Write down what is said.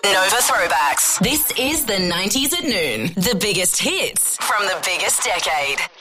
Nova Throwbacks. This is the 90s at noon. The biggest hits from the biggest decade.